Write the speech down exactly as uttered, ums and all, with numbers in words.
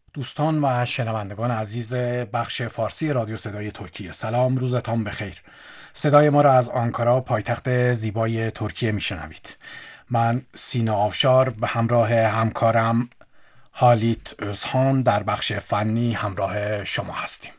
دوستان و شنوندگان عزیز بخش فارسی رادیو صدای ترکیه، سلام، روزتان بخیر. صدای ما را از آنکارا، پایتخت زیبای ترکیه میشنوید. من سینا آفشار به همراه همکارم حالیت özhan در بخش فنی همراه شما هستیم.